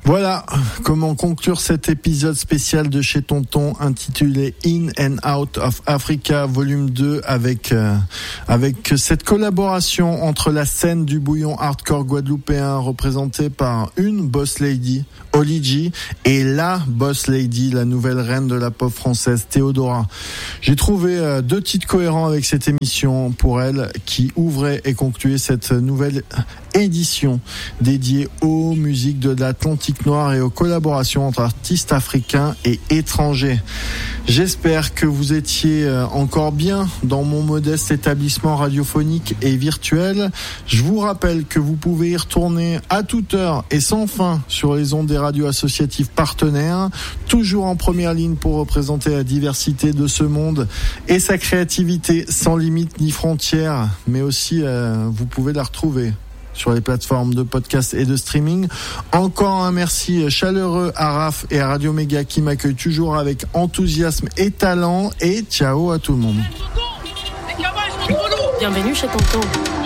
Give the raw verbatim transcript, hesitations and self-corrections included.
Voilà comment conclure cet épisode spécial de Chez Tonton intitulé In and Out of Africa volume deux avec euh, avec cette collaboration entre la scène du bouillon hardcore guadeloupéen représentée par une boss lady, Oli G, et la boss lady, la nouvelle reine de la pop française, Théodora. J'ai trouvé euh, deux titres cohérents avec cette émission pour elle qui ouvrait et concluait cette nouvelle édition dédiée aux musiques de l'Atlantique Noir et aux collaborations entre artistes africains et étrangers. J'espère que vous étiez encore bien dans mon modeste établissement radiophonique et virtuel. Je vous rappelle que vous pouvez y retourner à toute heure et sans fin sur les ondes des radios associatives partenaires, toujours en première ligne pour représenter la diversité de ce monde et sa créativité sans limite ni frontières, mais aussi euh, vous pouvez la retrouver sur les plateformes de podcast et de streaming. Encore un merci chaleureux à Raph et à Radio Méga qui m'accueillent toujours avec enthousiasme et talent, et ciao à tout le monde. Bienvenue chez Tonton.